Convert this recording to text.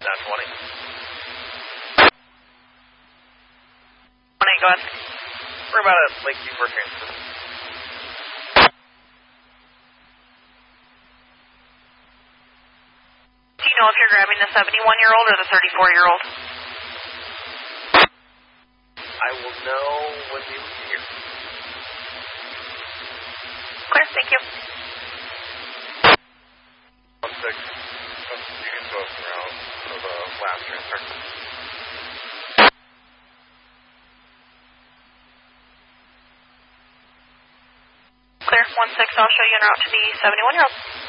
Down 20. 20, go ahead. We're about at Lakeview for transfer. Do you know if you're grabbing the 71-year-old or the 34-year-old? I will know when we leave here. Clear, thank you. 1-6. You can go around for the last transfer. Clear, 1-6, I'll show you en route to the 71-year-old.